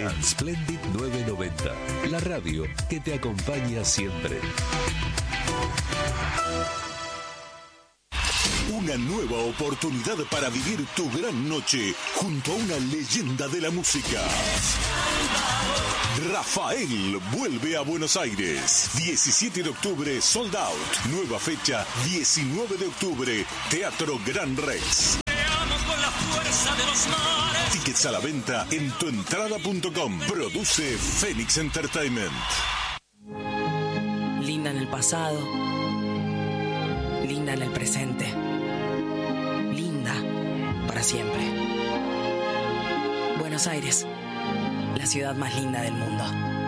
en Splendid 990, la radio que te acompaña siempre. Una nueva oportunidad para vivir tu gran noche junto a una leyenda de la música. Rafael vuelve a Buenos Aires. 17 de octubre, sold out. Nueva fecha, 19 de octubre, Teatro Gran Rex. Tickets a la venta en tuentrada.com. Produce Phoenix Entertainment. Linda en el pasado. Linda en el presente. Linda para siempre. Buenos Aires, la ciudad más linda del mundo.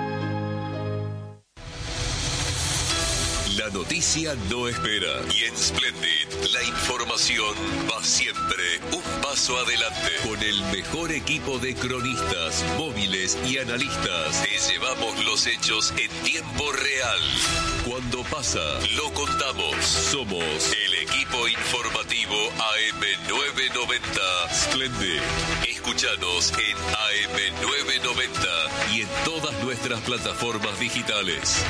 La noticia no espera y en Splendid la información va siempre un paso adelante. Con el mejor equipo de cronistas, móviles y analistas te llevamos los hechos en tiempo real. Cuando pasa, lo contamos. Somos el equipo informativo AM990 Splendid. Escúchanos en AM990 y en todas nuestras plataformas digitales.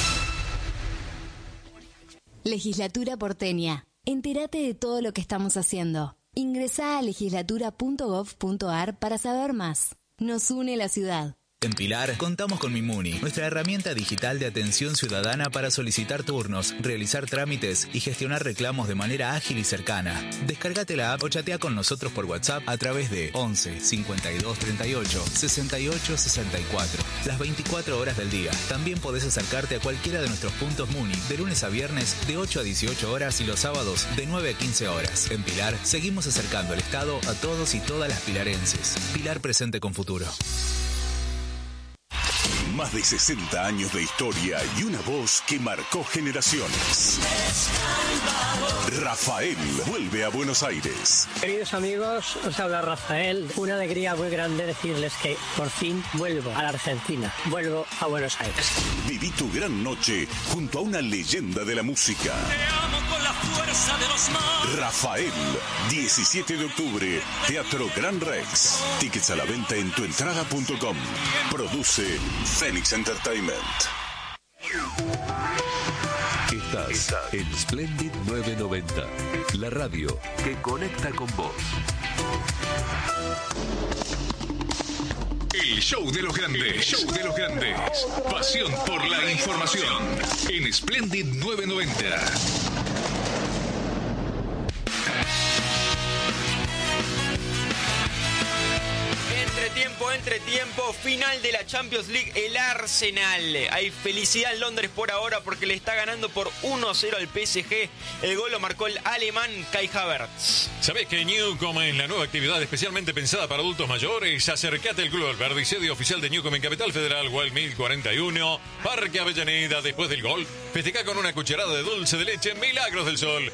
Legislatura porteña. Entérate de todo lo que estamos haciendo. Ingresá a legislatura.gov.ar para saber más. Nos une la ciudad. En Pilar contamos con Mimuni, nuestra herramienta digital de atención ciudadana para solicitar turnos, realizar trámites y gestionar reclamos de manera ágil y cercana. Descárgate la app o chatea con nosotros por WhatsApp a través de 11 52 38 68 64. Las 24 horas del día. También podés acercarte a cualquiera de nuestros puntos Muni de lunes a viernes de 8 a 18 horas y los sábados de 9 a 15 horas. En Pilar seguimos acercando el Estado a todos y todas las pilarenses. Pilar presente con futuro. Más de 60 años de historia y una voz que marcó generaciones. Rafael vuelve a Buenos Aires. Queridos amigos, os habla Rafael. Una alegría muy grande decirles que por fin vuelvo a la Argentina. Vuelvo a Buenos Aires. Viví tu gran noche junto a una leyenda de la música. Te amo con la fuerza de los mares. Rafael, 17 de octubre, Teatro Gran Rex. Tickets a la venta en tuentrada.com. Produce Phoenix Entertainment. Estás en Splendid 990, la radio que conecta con vos. El show de los grandes, show de los grandes. Pasión por la información en Splendid 990. Entretiempo, final de la Champions League, el Arsenal. Hay felicidad en Londres por ahora porque le está ganando por 1-0 al PSG. El gol lo marcó el alemán Kai Havertz. ¿Sabés que Newcom es la nueva actividad especialmente pensada para adultos mayores? Acercate al Club Alberdi, sede oficial de Newcom en Capital Federal, Wild 1041, Parque Avellaneda. Después del gol, festeja con una cucharada de dulce de leche Milagros del Sol.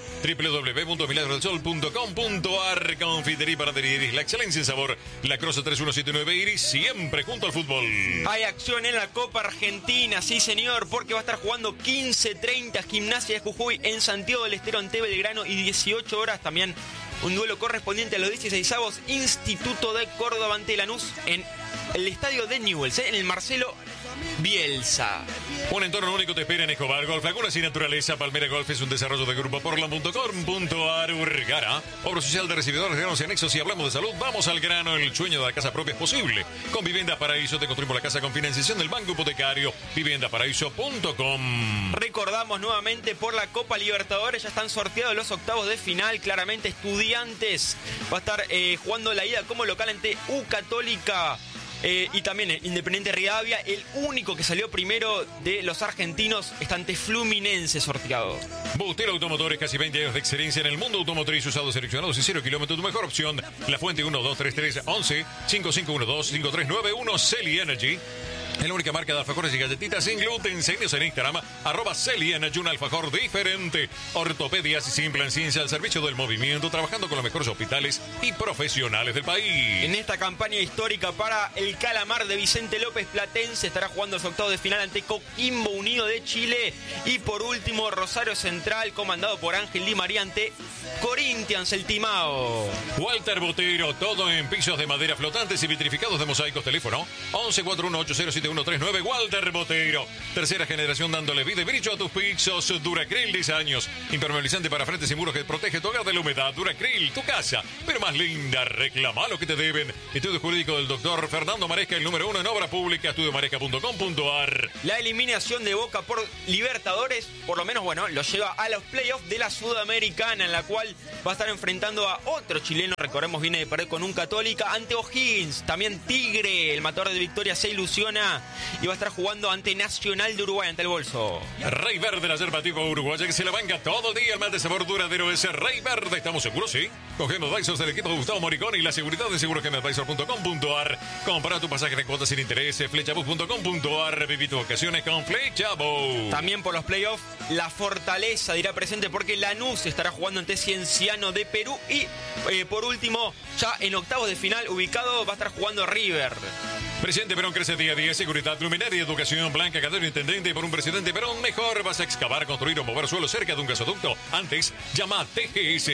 www.milagrosdelsol.com.ar. Confitería y panadería Iris, la excelencia en sabor. La Croce 3179 Iris, siempre junto al fútbol. Hay acción en la Copa Argentina, sí señor, porque va a estar jugando 15:30 Gimnasia de Jujuy en Santiago del Estero ante Belgrano y 18 horas también un duelo correspondiente a los 16avos Instituto de Córdoba ante Lanús en el estadio de Newell's, en el Marcelo Bielsa. Un entorno único te espera en Escobar Golf, Lagunas y Naturaleza. Palmera Golf es un desarrollo de Grupo Portland.com.ar. Urgara, obra social de recibidores de granos y anexos. Si hablamos de salud, vamos al grano. El sueño de la casa propia es posible. Con Vivienda Paraíso te construimos la casa con financiación del Banco Hipotecario. Viviendaparaíso.com. Recordamos nuevamente por la Copa Libertadores, ya están sorteados los octavos de final. Claramente Estudiantes va a estar jugando la ida como local ante U Católica. Y también Independiente Rivadavia, el único que salió primero de los argentinos, está ante Fluminense sorteado. Bustelo Automotores, casi 20 años de excelencia en el mundo automotriz, usados, seleccionados y 0 kilómetros. Tu mejor opción, La Fuente 1233 11 5512 5391 Celi Energy. Es la única marca de alfajores y galletitas sin gluten. Seguidos en Instagram, @Celian, un alfajor diferente. Ortopedias y Simple en Ciencia al servicio del movimiento, trabajando con los mejores hospitales y profesionales del país. En esta campaña histórica para el Calamar de Vicente López Platense, estará jugando los octavos de final ante Coquimbo Unido de Chile. Y por último, Rosario Central, comandado por Ángel Di María ante Corinthians, el Timao. Walter Botero, todo en pisos de madera flotantes y vitrificados de mosaicos. Teléfono 1141807139. Walter Botero, tercera generación dándole vida y brillo a tus pisos. Duracril, 10 años. Impermeabilizante para frentes y muros que protege tu hogar de la humedad. Duracril, tu casa, pero más linda. Reclama lo que te deben. Estudio jurídico del doctor Fernando Maresca, el número 1 en obra pública. Estudiomaresca.com.ar. La eliminación de Boca por Libertadores, por lo menos, bueno, lo lleva a los playoffs de la Sudamericana, en la cual va a estar enfrentando a otro chileno. Recordemos, viene de perder con un Católica ante O'Higgins. También Tigre, el matador de Victoria, se ilusiona y va a estar jugando ante Nacional de Uruguay, ante el Bolso. Rey Verde, la yerba tipo uruguaya que se la banca todo el día. El más de sabor duradero es Rey Verde. ¿Estamos seguros? Sí. Cogiendo Dyson del equipo de Gustavo Moricón y la seguridad de segurogeneraldysor.com.ar. Compra tu pasaje de cuotas sin interés. Flechabus.com.ar. Viví tus vacaciones con Flechabus. También por los playoffs, la Fortaleza dirá presente porque Lanús estará jugando ante Cienciano de Perú. Y por último, ya en octavos de final ubicado, va a estar jugando River. Presidente Perón crece día a día. Seguridad, luminaria, educación, Blanca Cadero, intendente. Por un presidente Perón mejor. Vas a excavar, construir o mover suelo cerca de un gasoducto. Antes, llama a TGS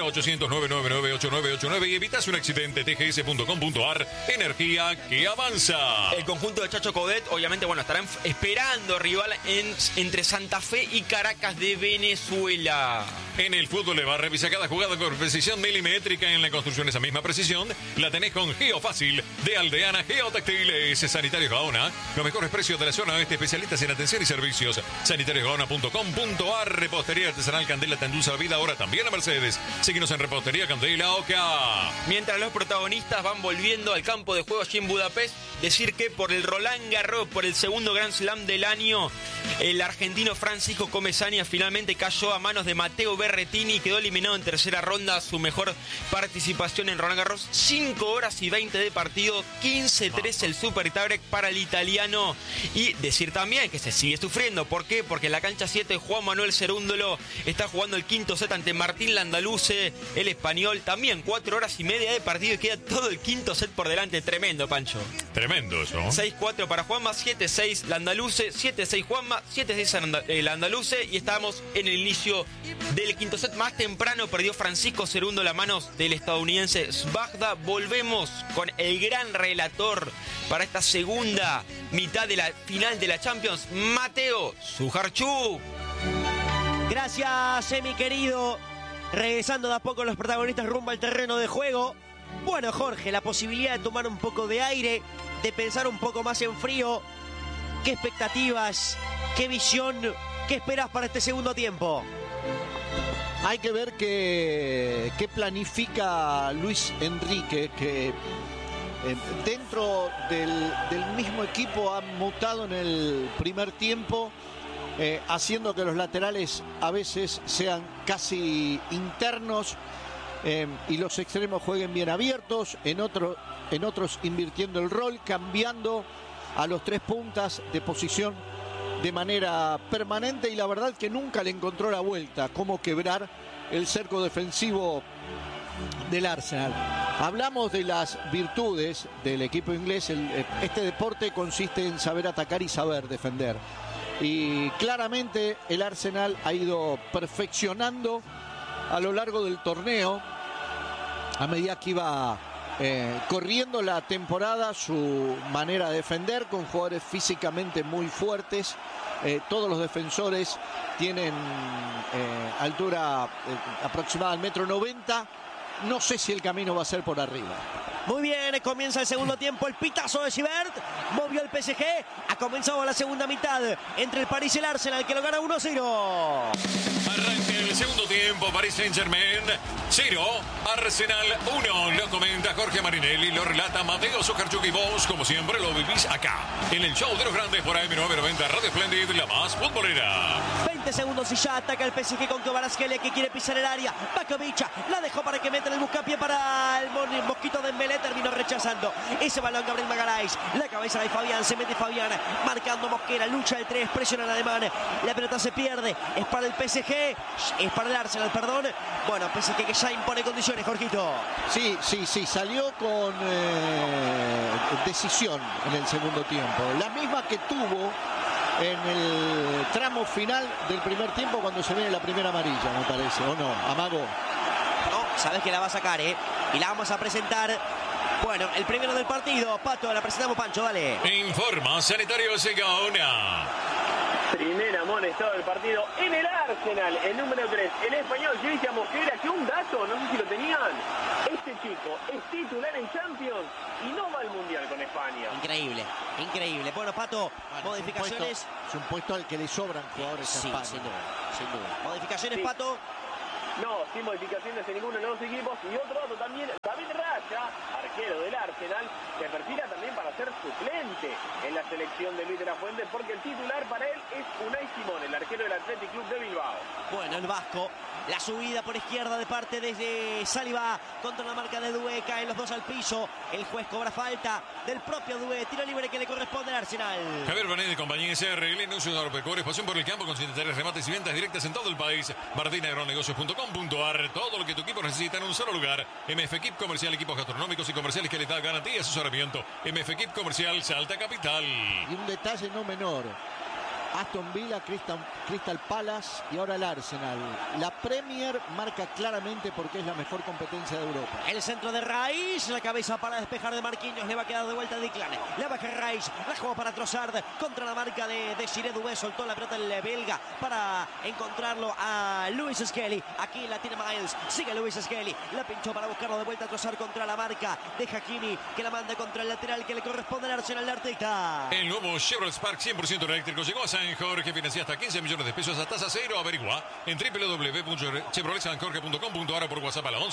0800-999-8989 y evitas un accidente. TGS.com.ar. Energía que avanza. El conjunto de Chacho Coudet, obviamente, bueno, estarán esperando rival entre Santa Fe y Caracas de Venezuela. En el fútbol le va a revisar cada jugada con precisión milimétrica. En la construcción esa misma precisión la tenés con Geofácil de Aldeana Geotectiles. Sanitarios Gaona, los mejores precios de la zona oeste, especialistas en atención y servicios. sanitariosgaona.com.ar. Repostería artesanal Candela te endulza la vida, ahora también a Mercedes. Síguenos en Repostería Candela Oca. Mientras los protagonistas van volviendo al campo de juego allí en Budapest, decir que por el Roland Garros, por el segundo Grand Slam del año, el argentino Francisco Comesaña finalmente cayó a manos de Matteo Berrettini y quedó eliminado en tercera ronda. Su mejor participación en Roland Garros, 5 horas y 20 de partido, 15-3 el super tiebreak para el italiano. Y decir también que se sigue sufriendo. ¿Por qué? Porque en la cancha 7 Juan Manuel Cerúndolo está jugando el quinto set ante Martín Landaluce, el español. También 4 horas y media de partido y queda todo el quinto set por delante. Tremendo, Pancho. Tremendo eso. 6-4 para Juanma, 7-6 Landaluce, 7-6 Juanma, 7-6 Landaluce. Y estamos en el inicio del quinto set. Más temprano perdió Francisco Cerúndolo a manos del estadounidense Svajda. Volvemos con el gran relator para esta segunda mitad de la final de la Champions, Mateo Sujarchuk. Gracias, mi querido. Regresando de a poco los protagonistas rumbo al terreno de juego. Bueno, Jorge, la posibilidad de tomar un poco de aire, de pensar un poco más en frío. ¿Qué expectativas, qué visión, qué esperas para este segundo tiempo? Hay que ver qué planifica Luis Enrique, que dentro del mismo equipo han mutado en el primer tiempo, haciendo que los laterales a veces sean casi internos y los extremos jueguen bien abiertos, en otros invirtiendo el rol, cambiando a los tres puntas de posición de manera permanente, y la verdad que nunca le encontró la vuelta, cómo quebrar el cerco defensivo del Arsenal. Hablamos de las virtudes del equipo inglés. Este deporte consiste en saber atacar y saber defender, y claramente el Arsenal ha ido perfeccionando a lo largo del torneo, a medida que iba corriendo la temporada, su manera de defender con jugadores físicamente muy fuertes. Todos los defensores tienen altura aproximada al 1,90 m. No sé si el camino va a ser por arriba. Muy bien, comienza el segundo tiempo, el pitazo de Gibert, movió el PSG, ha comenzado la segunda mitad entre el París y el Arsenal, que lo gana 1-0. Arranca el segundo tiempo, Paris Saint-Germain 0, Arsenal 1. Lo comenta Jorge Marinelli, lo relata Mateo Sujarchuk, y vos, como siempre, lo vivís acá, en el show de los grandes por AM990 Radio Splendid, la más futbolera. 20 segundos y ya ataca el PSG con Kvaratskhelia, que quiere pisar el área. Bakovic la dejó para que meta el buscapié para el Mosquito Dembélé. le terminó rechazando ese balón Gabriel Magaláes. La cabeza de Fabián, se mete Fabián, marcando Mosquera, lucha el 3, presiona el alemán. La pelota se pierde, es para el PSG, es para el Arsenal, perdón. Bueno, PSG que ya impone condiciones, Jorgito. Sí, salió con decisión en el segundo tiempo. La misma que tuvo en el tramo final del primer tiempo cuando se viene la primera amarilla, me parece, ¿o no, Amago? No, sabes que la va a sacar, y la vamos a presentar. Bueno, el primero del partido, Pato, la presentamos, Pancho, dale. Informa Sanitario Segaona. Primer amonestado del partido en el Arsenal, el número 3, el español Cristian Mosquera, que un dato, no sé si lo tenían, este chico es titular en Champions y no va al Mundial con España. Increíble, increíble. Bueno, Pato, modificaciones. Es un puesto al que le sobran jugadores a España. Sin duda. Modificaciones, sí. Pato. No, sin modificaciones en ninguno de los dos equipos. Y otro dato también, David Raya, arquero del Arsenal, se perfila también para ser suplente en la selección de Luis de la Fuente, porque el titular para él es Unai Simón, el arquero del Athletic Club de Bilbao. Bueno, el vasco, la subida por izquierda de parte de Saliba contra la marca de Doué, caen los dos al piso. El juez cobra falta del propio Doué, tiro libre que le corresponde al Arsenal. Javier Bonet de compañía SRL, negocio de agropecuarios, pasión por el campo con centenares remates y ventas directas en todo el país. martinagronegocios.com.ar, todo lo que tu equipo necesita en un solo lugar. MF Equip Comercial, equipos gastronómicos y comerciales que les da garantía y asesoramiento. MF Equip Comercial, Salta Capital. Y un detalle no menor: Aston Villa, Crystal Palace y ahora el Arsenal. La Premier marca claramente porque es la mejor competencia de Europa. El centro de Rice, la cabeza para despejar de Marquinhos, le va a quedar de vuelta a Declan. La baja Rice, la juega para Trossard contra la marca de Desiré Doué, soltó la pelota el belga para encontrarlo a Lewis Skelly. Aquí la tiene Miles, sigue Lewis Skelly, la pinchó para buscarlo de vuelta a Trossard contra la marca de Hakimi, que la manda contra el lateral que le corresponde al Arsenal de Arteta. El nuevo Chevrolet Spark 100% eléctrico llegó a San Jorge, financia hasta 15 millones de pesos a tasa cero. Averigua en www.chevroletsanjorge.com.ar o por WhatsApp a la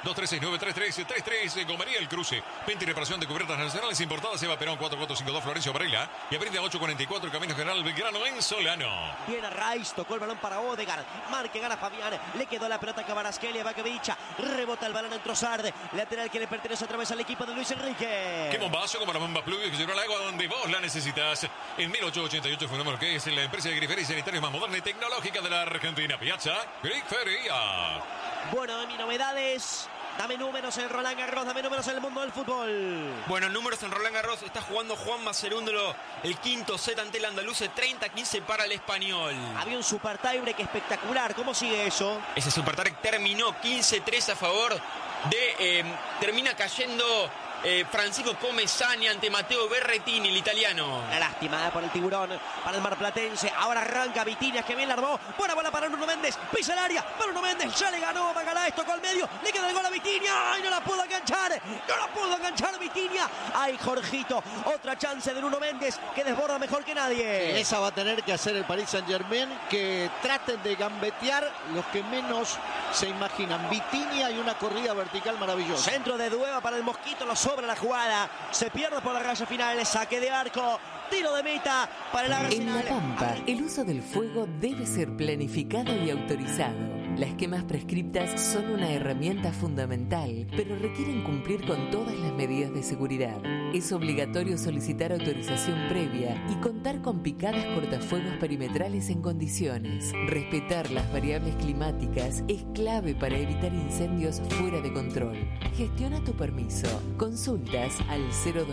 11-2369-3333. Gomería El Cruce. Venta y reparación de cubiertas nacionales importadas. Eva Perón 4452 Florencio Varela. Y Avenida 844 Camino General Belgrano en Solano. Viene Rice, tocó el balón para Odegaard. Marque, gana Fabián. Le quedó la pelota a Kvaratskhelia. Vakevicha. Rebota el balón en Trossard. Lateral que le pertenece otra vez al equipo de Luis Enrique. Qué bombazo como la bomba Pluvio que llegó al agua donde vos la necesitas. En 1888 fue un número que es la empresa de grifería y sanitarios más moderna y tecnológica de la Argentina. Piazza Grifería. Bueno, de mis novedades, dame números en Roland Garros, dame números en el mundo del fútbol. Bueno, números en Roland Garros, está jugando Juan Macerúndolo, el quinto set ante el andaluz, 30-15 para el español. Había un super tiebreak espectacular, ¿cómo sigue eso? Ese super tiebreak terminó 15-3 a favor de... termina cayendo... Francisco Comesaña ante Matteo Berrettini, el italiano. La lástima por el tiburón, para el marplatense. Ahora arranca Vitinhas, que bien la armó. Buena bola para Nuno Méndez, pisa el área. Para Nuno Méndez, ya le ganó a Magaláes, tocó al medio. Le queda el gol a Vitinhas. ¡Ay, no la pudo enganchar! ¡No la pudo enganchar Vitinhas! ¡Ay, Jorgito! Otra chance de Nuno Méndez, que desborda mejor que nadie. Esa va a tener que hacer el Paris Saint-Germain, que traten de gambetear los que menos se imaginan. Vitinhas y una corrida vertical maravillosa. Centro de Dueva para el Mosquito, lo sobra la jugada. Se pierde por la raya final, saque de arco. Tiro de meta para el Arsenal. En La Pampa, el uso del fuego debe ser planificado y autorizado. Las quemas prescriptas son una herramienta fundamental, pero requieren cumplir con todas las medidas de seguridad. Es obligatorio solicitar autorización previa y contar con picadas cortafuegos perimetrales en condiciones. Respetar las variables climáticas es clave para evitar incendios fuera de control. Gestiona tu permiso. Consultas al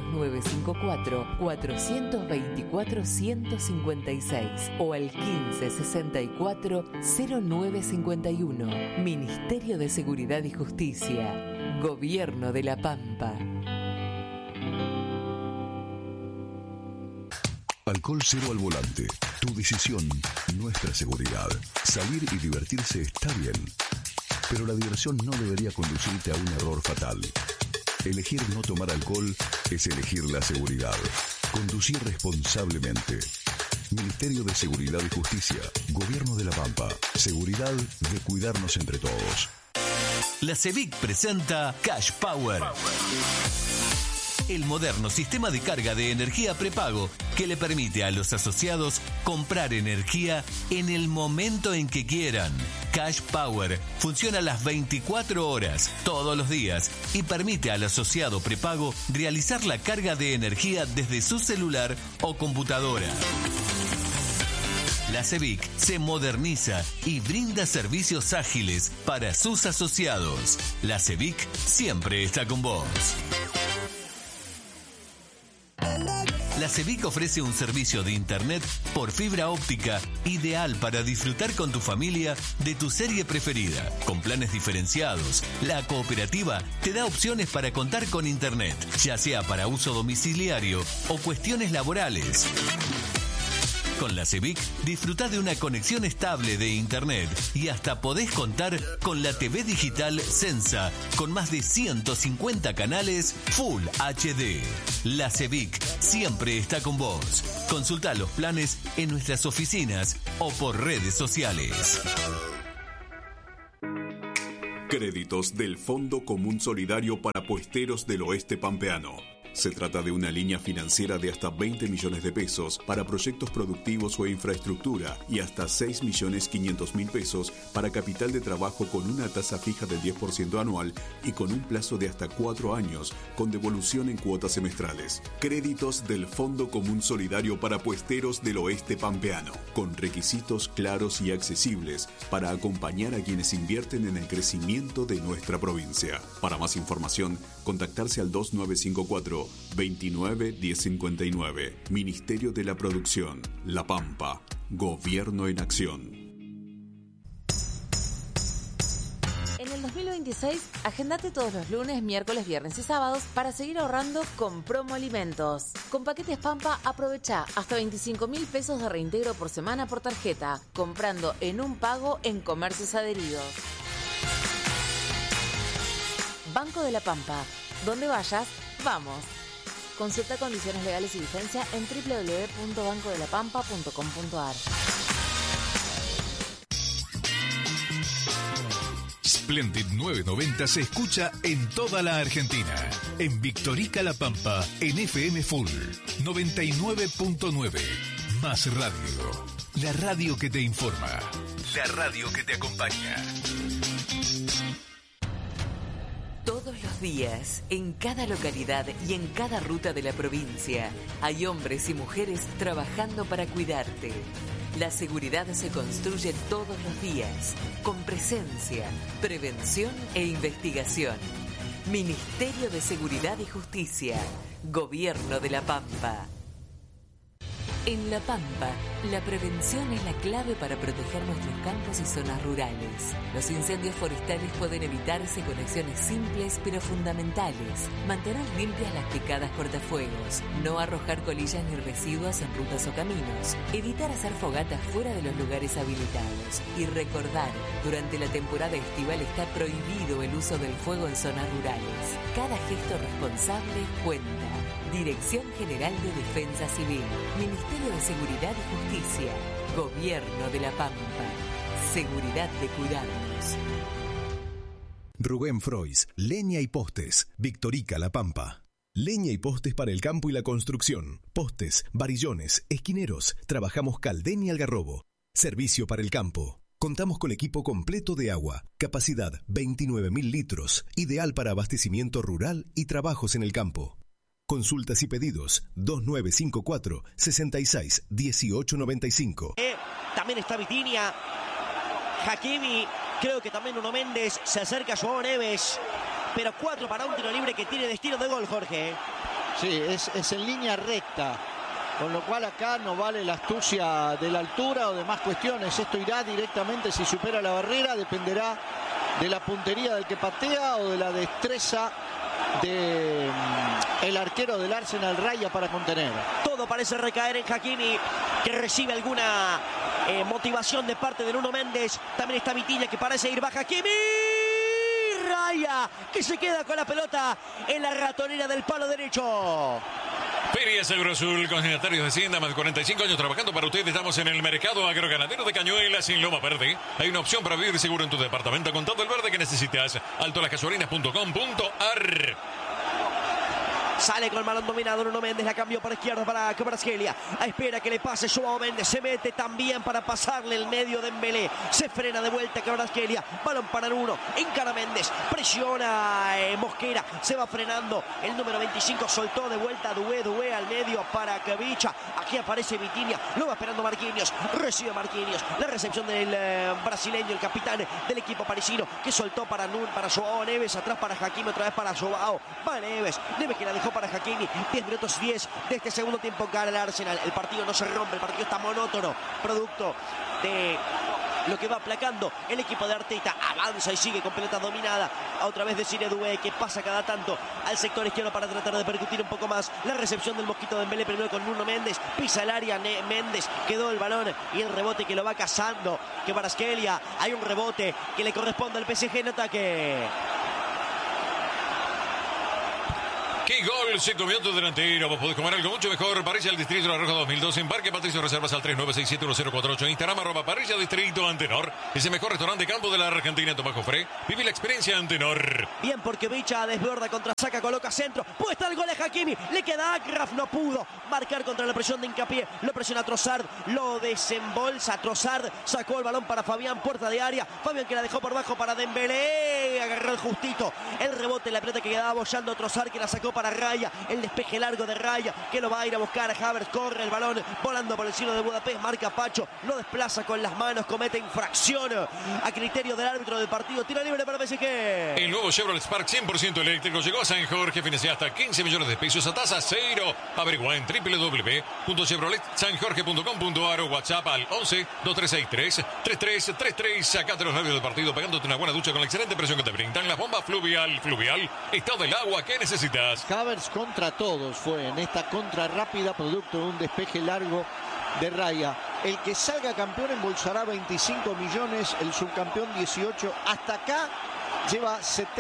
02954 424 156 o al 1564 0951. Ministerio de Seguridad y Justicia. Gobierno de La Pampa. Alcohol cero al volante. Tu decisión, nuestra seguridad. Salir y divertirse está bien, pero la diversión no debería conducirte a un error fatal. Elegir no tomar alcohol es elegir la seguridad. Conducir responsablemente. Ministerio de Seguridad y Justicia. Gobierno de La Pampa. Seguridad de cuidarnos entre todos. La CEVIC presenta Cash Power. el moderno sistema de carga de energía prepago que le permite a los asociados comprar energía en el momento en que quieran. Cash Power funciona las 24 horas, todos los días, y permite al asociado prepago realizar la carga de energía desde su celular o computadora. La CEBIC se moderniza y brinda servicios ágiles para sus asociados. La CEBIC siempre está con vos. La CEBIC ofrece un servicio de internet por fibra óptica ideal para disfrutar con tu familia de tu serie preferida. Con planes diferenciados, la cooperativa te da opciones para contar con internet, ya sea para uso domiciliario o cuestiones laborales. Con la CEBIC disfrutá de una conexión estable de internet y hasta podés contar con la TV digital Sensa con más de 150 canales Full HD. La CEBIC siempre está con vos. Consultá los planes en nuestras oficinas o por redes sociales. Créditos del Fondo Común Solidario para Puesteros del Oeste Pampeano. Se trata de una línea financiera de hasta 20 millones de pesos para proyectos productivos o infraestructura y hasta 6.500.000 pesos para capital de trabajo con una tasa fija del 10% anual y con un plazo de hasta 4 años con devolución en cuotas semestrales. Créditos del Fondo Común Solidario para Puesteros del Oeste Pampeano, con requisitos claros y accesibles para acompañar a quienes invierten en el crecimiento de nuestra provincia. Para más información, contactarse al 2954 29 1059. Ministerio de la Producción, La Pampa. Gobierno en acción. En el 2026, agendate todos los lunes, miércoles, viernes y sábados para seguir ahorrando con Promo Alimentos. Con Paquetes Pampa, aprovecha hasta 25.000 pesos de reintegro por semana por tarjeta, comprando en un pago en comercios adheridos. Banco de la Pampa. Donde vayas, vamos. Consulta condiciones legales y vigencia en www.bancodelapampa.com.ar. Splendid 990 se escucha en toda la Argentina. En Victorica La Pampa, en FM Full 99.9. Más radio. La radio que te informa. La radio que te acompaña. Todos los días, en cada localidad y en cada ruta de la provincia, hay hombres y mujeres trabajando para cuidarte. La seguridad se construye todos los días, con presencia, prevención e investigación. Ministerio de Seguridad y Justicia, Gobierno de La Pampa. En La Pampa, la prevención es la clave para proteger nuestros campos y zonas rurales. Los incendios forestales pueden evitarse con acciones simples pero fundamentales. Mantener limpias las picadas cortafuegos, no arrojar colillas ni residuos en rutas o caminos, evitar hacer fogatas fuera de los lugares habilitados y recordar, durante la temporada estival está prohibido el uso del fuego en zonas rurales. Cada gesto responsable cuenta. Dirección General de Defensa Civil, Ministerio de Seguridad y Justicia, Gobierno de La Pampa. Seguridad de cuidarnos. Rubén Frois, Leña y Postes, Victorica La Pampa. Leña y postes para el campo y la construcción. Postes, varillones, esquineros. Trabajamos Caldén y Algarrobo. Servicio para el campo. Contamos con equipo completo de agua. Capacidad 29.000 litros. Ideal para abastecimiento rural y trabajos en el campo. Consultas y pedidos 2954 66 1895. También está Vitinia, Hakimi, creo que también Nuno Méndez, se acerca Joao Neves, pero 4 para un tiro libre que tiene destino de gol, Jorge. Sí, es en línea recta, con lo cual acá no vale la astucia de la altura o demás cuestiones. Esto irá directamente, si supera la barrera, dependerá de la puntería del que patea o de la destreza de el arquero del Arsenal Raya para contener. Todo parece recaer en Hakimi, que recibe alguna motivación de parte de Nuno Méndez. También está Vitinia, que parece ir baja. Hakimi Raya, que se queda con la pelota en la ratonera del palo derecho. Feria Seguro Azul, consignatarios de Hacienda, más de 45 años trabajando para ustedes. Estamos en el mercado agroganadero de Cañuelas, en Loma Verde. Hay una opción para vivir seguro en tu departamento con todo el verde que necesitas. Altolasgasolinas.com.ar. Sale con el balón dominado Nuno Méndez, la cambió para izquierda para Kvaratskhelia. Espera que le pase Joao Méndez, se mete también para pasarle el medio de Dembélé. Se frena de vuelta Kvaratskhelia, balón para Nuno, encara Méndez, presiona Mosquera, se va frenando. El número 25 soltó de vuelta Doué al medio para Kvicha. Aquí aparece Vitinha, lo va esperando Marquinhos, recibe Marquinhos. La recepción del brasileño, el capitán del equipo parisino, que soltó para Joao Neves, atrás para Hakimi, otra vez para Joao. Va Neves que la dejó para Hakimi. 10 minutos 10 de este segundo tiempo. Gana el Arsenal. El partido no se rompe, el partido está monótono, producto de lo que va aplacando el equipo de Arteta. Avanza y sigue con pelota dominada. Otra vez Desiré Doué, que pasa cada tanto al sector izquierdo para tratar de percutir un poco más. La recepción del Mosquito de Dembélé primero con Nuno Méndez. Pisa el área Méndez, quedó el balón y el rebote que lo va cazando Kvaratskhelia. Hay un rebote que le corresponde al PSG en ataque. ¡Qué gol! 5 minutos delantero. Vos podés comer algo mucho mejor. Parrilla del Distrito de La Roja 2012. Embarque Patricio Reservas al 39671048. Instagram @Parrilla Distrito Antenor. Es el mejor restaurante de campo de la Argentina. Tomás Jofré. Vive la experiencia Antenor. Bien, porque Bicha desborda, contra saca, coloca centro. Puesta el gol de Hakimi. Le queda Akraf. No pudo marcar contra la presión de Hincapié. Lo presiona Trossard. Lo desembolsa Trossard. Sacó el balón para Fabián, puerta de área. Fabián que la dejó por bajo para Dembélé. Agarró el justito. El rebote, la pelota que quedaba bollando Trossard, que la sacó para Raya, el despeje largo de Raya, que lo va a ir a buscar. Havertz corre el balón, volando por el cielo de Budapest, marca Pacho, lo desplaza con las manos, comete infracción a criterio del árbitro del partido. Tiro libre para PSG. El nuevo Chevrolet Spark 100% eléctrico llegó a San Jorge, financia hasta 15 millones de pesos a tasa cero. Averigua en www.chevroletsanjorge.com.ar o WhatsApp al 11 2363 3333. Sacate los nervios del partido pegándote una buena ducha con la excelente presión que te brindan las bombas Fluvial. Estado del agua que necesitas. Havertz contra todos fue en esta contra rápida, producto de un despeje largo de Raya. El que salga campeón embolsará 25 millones, el subcampeón 18. Hasta acá lleva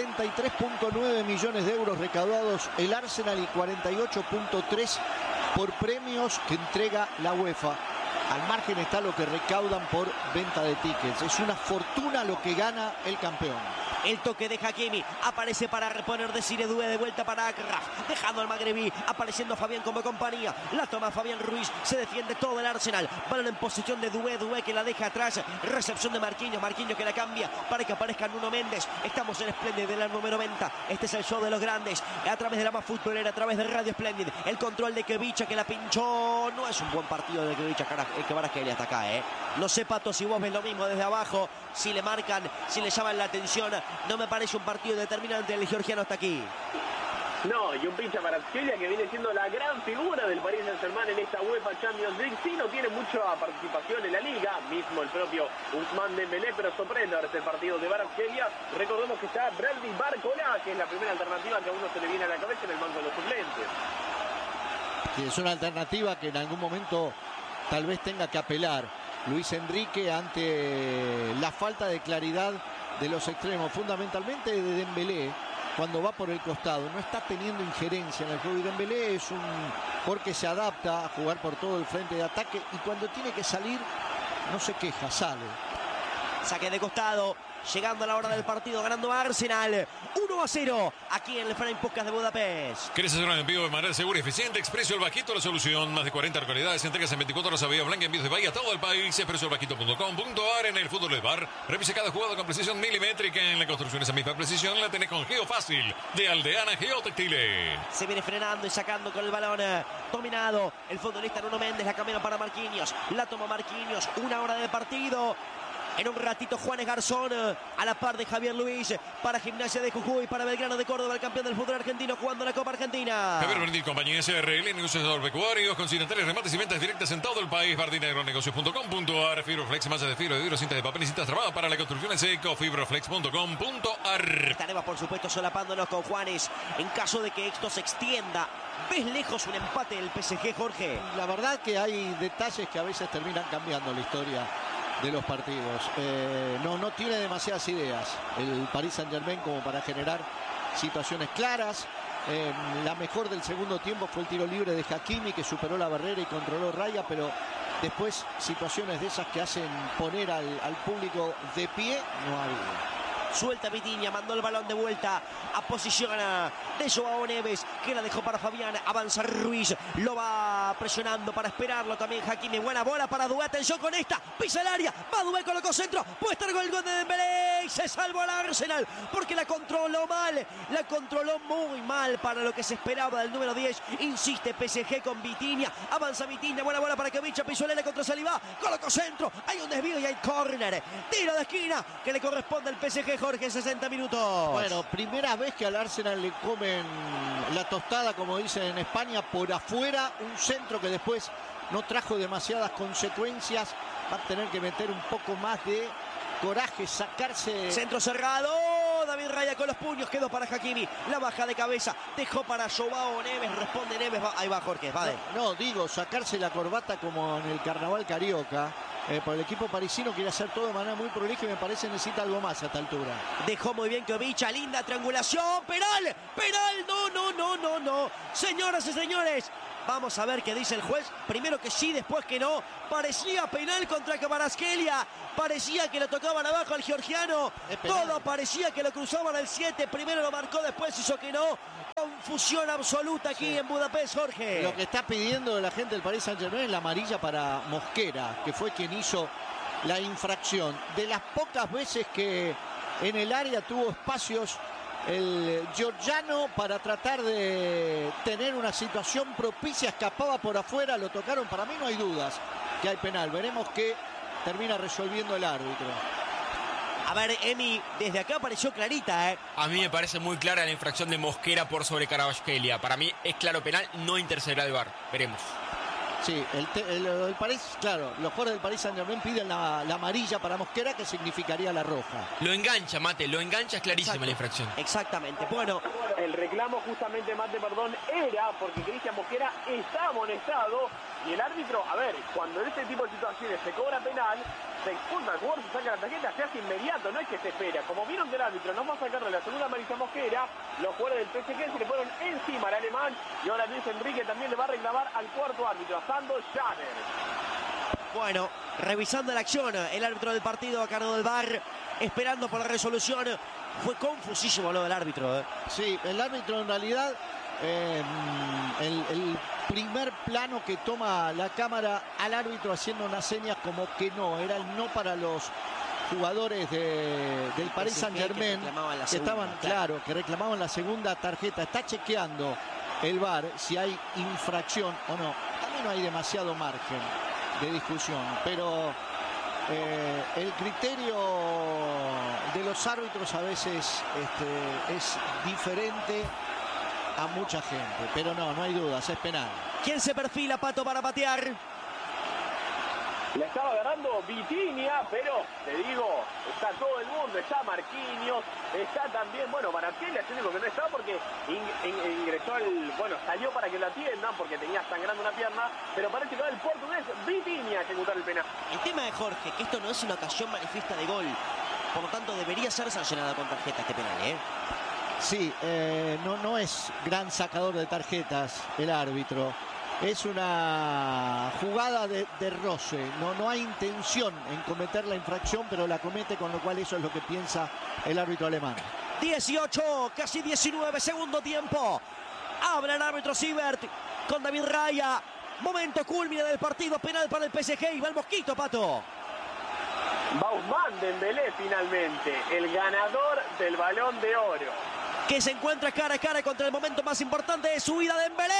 73.9 millones de euros recaudados el Arsenal y 48.3 por premios que entrega la UEFA. Al margen está lo que recaudan por venta de tickets. Es una fortuna lo que gana el campeón. El toque de Hakimi, aparece para reponer Desiré Doué, de vuelta para Akraf, dejando al magrebí, apareciendo Fabián como compañía, la toma Fabián Ruiz, se defiende todo el Arsenal, balón en posición de Doué que la deja atrás, recepción de Marquinhos que la cambia para que aparezca Nuno Méndez. Estamos en Splendid de la número 90, este es el show de los grandes, a través de la más futbolera, a través de Radio Splendid, el control de Kvicha que la pinchó. No es un buen partido de Kvicha, Kvaratskhelia hasta acá, No sé, Pato, si vos ves lo mismo desde abajo, si le marcan, si le llaman la atención. No me parece un partido determinante el georgiano hasta aquí. No, y un pincha para Kvaratskhelia que viene siendo la gran figura del Paris Saint-Germain en esta UEFA Champions League. Sí, no tiene mucha participación en la liga, mismo el propio Ousmane Dembélé, pero sorprende ahora este partido de Kvaratskhelia. Recordemos que está Bradley Barcola, que es la primera alternativa que a uno se le viene a la cabeza en el banco de los suplentes. Sí, es una alternativa que en algún momento tal vez tenga que apelar Luis Enrique ante la falta de claridad de los extremos, fundamentalmente de Dembélé, cuando va por el costado. No está teniendo injerencia en el juego y Dembélé es un jugador que se adapta a jugar por todo el frente de ataque y cuando tiene que salir no se queja, sale. Saque de costado, llegando a la hora del partido, ganando a Arsenal 1-0 aquí en el Frame Podcast de Budapest. ¿Querés hacer un envío de manera segura y eficiente? Expreso El Bajito, la solución. Más de 40 localidades, entregas en 24 horas a Bahía Blanca, envíos de Bahía a todo el país. expresoelbajito.com.ar. En el fútbol del bar, revise cada jugada con precisión milimétrica. En la construcción esa misma precisión la tenés con Geofácil de Aldeana Geotextiles. Se viene frenando y sacando con el balón dominado el futbolista Nuno Méndez, la camina para Marquinhos, la toma Marquinhos, 1 hora de partido. En un ratito Juanes Garzón a la par de Javier Luis para Gimnasia de Jujuy, para Belgrano de Córdoba, el campeón del fútbol argentino jugando la Copa Argentina. Javier Bendit, compañía SRL, negocios agropecuarios, continentales, remates y ventas directas en todo el país. Bardinagronegocios.com.ar. Fibroflex, masa de fibra de vidrio, cintas de papel y cintas trabadas para la construcción en seco. Fibroflex.com.ar. Estaremos, por supuesto, solapándonos con Juanes en caso de que esto se extienda. ¿Ves lejos un empate del PSG, Jorge? La verdad que hay detalles que a veces terminan cambiando la historia de los partidos. No tiene demasiadas ideas el Paris Saint-Germain como para generar situaciones claras. La mejor del segundo tiempo fue el tiro libre de Hakimi, que superó la barrera y controló Raya, pero después situaciones de esas que hacen poner al público de pie no ha habido. Suelta Vitinha, mandó el balón de vuelta a posición de Joao Neves, que la dejó para Fabián. Avanza Ruiz, lo va presionando para esperarlo también Hakimi. Buena bola para Dubé, atención con esta, pisa el área, va Dubé, colocó centro, puede estar el gol de Dembélé y se salvó al Arsenal porque la controló mal, la controló muy mal para lo que se esperaba del número 10. Insiste PSG con Vitinha, avanza Vitinha, buena bola para Kevicha, pisó el área contra Saliba, colocó centro, hay un desvío y hay córner, tiro de esquina que le corresponde al PSG, Jorge, 60 minutos. Bueno, primera vez que al Arsenal le comen la tostada, como dicen en España, por afuera, un centro que después no trajo demasiadas consecuencias. Va a tener que meter un poco más de coraje, sacarse. Centro cerrado, David Raya con los puños, quedó para Hakimi, la baja de cabeza, dejó para Joao Neves, responde Neves, ahí va Jorge, va. No, digo, sacarse la corbata como en el Carnaval Carioca. Por el equipo parisino quiere hacer todo de manera muy prolija y me parece necesita algo más a esta altura. Dejó muy bien Kevicha, linda triangulación, penal, no. Señoras y señores, vamos a ver qué dice el juez. Primero que sí, después que no. Parecía penal contra Kvaratskhelia. Parecía que lo tocaban abajo al georgiano. Todo parecía que lo cruzaban al 7. Primero lo marcó, después hizo que no. Confusión absoluta aquí en Budapest, Jorge. Lo que está pidiendo la gente del Paris Saint-Germain es la amarilla para Mosquera, que fue quien hizo la infracción. De las pocas veces que en el área tuvo espacios el georgiano para tratar de tener una situación propicia, escapaba por afuera, lo tocaron. Para mí no hay dudas que hay penal. Veremos qué termina resolviendo el árbitro. A ver, Emi, desde acá pareció clarita, ¿eh? A mí me parece muy clara la infracción de Mosquera por sobre Kvaratskhelia. Para mí es claro penal, no intercederá el VAR. Veremos. Sí, el París, claro, los jugadores del Paris Saint-Germain piden la amarilla para Mosquera, que significaría la roja. Lo engancha, Mate, lo engancha, es clarísima la infracción. Exactamente, bueno. El reclamo justamente, Mate, era porque Cristian Mosquera está amonestado y el árbitro, a ver, cuando en este tipo de situaciones se cobra penal, se expulsa al jugador, se saca la tarjeta, se hace inmediato, no es que se espera. Como vieron que el árbitro no va a sacarle la segunda amarilla a Mosquera, los jugadores del PSG se le fueron encima al alemán y ahora Luis Enrique también le va a reclamar al cuarto árbitro, a Sandro Schaner. Bueno, revisando la acción, el árbitro del partido a cargo del VAR, esperando por la resolución. Fue confusísimo lo del árbitro. Sí, el árbitro en realidad, el primer plano que toma la cámara al árbitro haciendo unas señas como que no, era el no para los jugadores del Paris Saint-Germain que estaban, claro, que reclamaban la segunda tarjeta. Está chequeando el VAR si hay infracción o no. También no hay demasiado margen de discusión, pero el criterio de los árbitros a veces es diferente a mucha gente, pero no hay dudas, es penal. ¿Quién se perfila, Pato, para patear? La estaba agarrando Vitinha, pero te digo, está todo el mundo, está Marquinhos, está también, bueno, Kvaratskhelia, es el único que no está porque ingresó salió para que lo atiendan porque tenía sangrando una pierna, pero parece que va el portugués Vitinha a ejecutar el penal. El tema de Jorge, que esto no es una ocasión manifiesta de gol, por lo tanto debería ser sancionada con tarjeta este penal, ¿eh? Sí, no es gran sacador de tarjetas el árbitro. Es una jugada de roce, no hay intención en cometer la infracción, pero la comete, con lo cual eso es lo que piensa el árbitro alemán. 18, casi 19, segundo tiempo. Habla el árbitro Siebert con David Raya. Momento culmine del partido, penal para el PSG y va el mosquito, Pato. Va Ousmane Dembélé finalmente, el ganador del Balón de Oro. Que se encuentra cara a cara contra el momento más importante de su vida, Dembélé.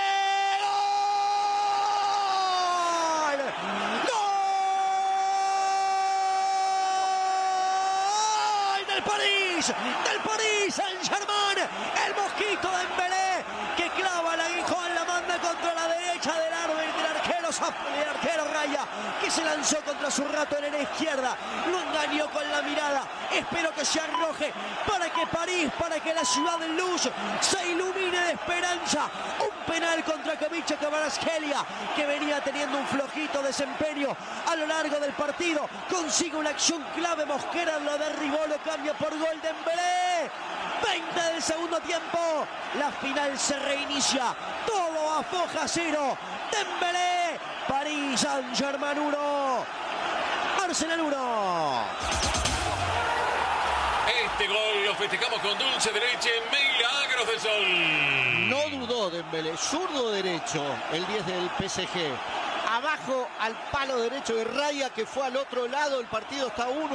Del Paris Saint-Germain, el mosquito Dembélé que clava el aguijón en la manda contra la derecha del arquero Raya, que se lanzó contra su ratón en la izquierda, lo engañó con la mirada. Espero que se arroje para que París, para que la ciudad de luz se ilumine de esperanza. Un penal contra Kevicha Kvaratskhelia, que venía teniendo un flojito desempeño a lo largo del partido. Consigue una acción clave, Mosquera lo derribó, lo cambia por gol de Dembélé. 20 del segundo tiempo, la final se reinicia, todo a foja 0. Dembélé, Paris Saint-Germain 1, Arsenal 1. Este gol lo festejamos con dulce de leche, Milagros del Sol. No dudó Dembélé, zurdo derecho, el 10 del PSG. Abajo al palo derecho de Raya, que fue al otro lado. El partido está 1-1.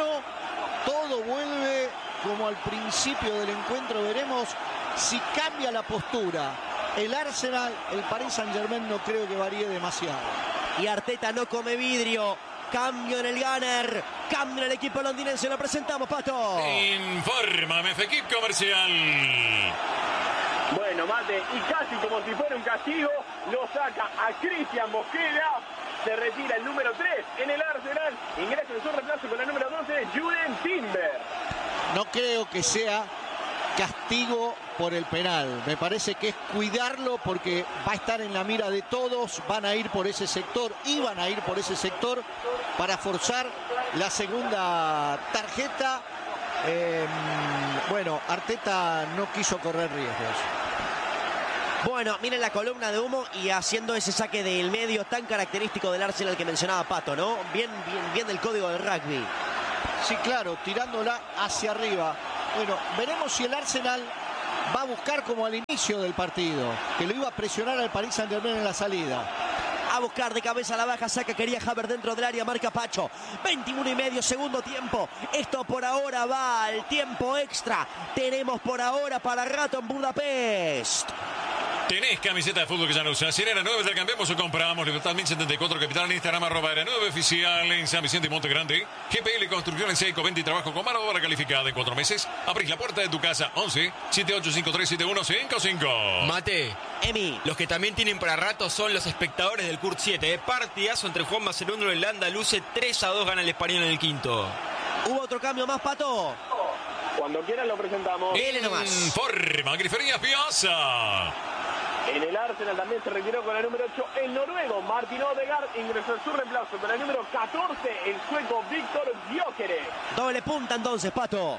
Todo vuelve como al principio del encuentro. Veremos si cambia la postura. El Arsenal, el Paris Saint-Germain no creo que varíe demasiado. Y Arteta no come vidrio. Cambio en el Gunner. Cambio en el equipo londinense. Lo presentamos, Pato. Informa Mefequip Comercial. Bueno, Mate, y casi como si fuera un castigo, lo saca a Cristian Mosquera. Se retira el número 3 en el Arsenal. Ingresa en su reemplazo con el número 12, Julian Timber. No creo que sea castigo por el penal. Me parece que es cuidarlo porque va a estar en la mira de todos. Van a ir por ese sector, iban a ir por ese sector para forzar la segunda tarjeta. Bueno, Arteta no quiso correr riesgos. Bueno, miren la columna de humo y haciendo ese saque del medio tan característico del Arsenal que mencionaba Pato, ¿no? Bien del código del rugby. Sí, claro, tirándola hacia arriba. Bueno, veremos si el Arsenal va a buscar como al inicio del partido, que lo iba a presionar al Paris Saint-Germain en la salida. A buscar de cabeza a la baja, saca, quería Havertz dentro del área, marca Pacho. 21,5, segundo tiempo. Esto por ahora va al tiempo extra. Tenemos por ahora para rato en Budapest. ¿Tenés camiseta de fútbol que ya no usas? Si era 9, te cambiamos o compramos. Libertad 1074, Capital, en Instagram, @era9 oficial en San Vicente y Monte Grande. GPL Construcciones Seco, 20 y trabajo con mano de obra calificada en 4 meses. Abrís la puerta de tu casa, 11 7853 7155. Mate, Emi. Los que también tienen para rato son los espectadores del Kurt 7. Partidazo entre Juan Macerundo y el Andaluce. 3-2 gana el español en el quinto. ¿Hubo otro cambio más, Pato? Cuando quieran lo presentamos. Dele nomás. Informa Griferías Piazza. En el Arsenal también se retiró con el número 8 el noruego Martin Odegaard. Ingresó en su reemplazo con el número 14 el sueco Víctor Gyökeres. Doble punta entonces, Pato.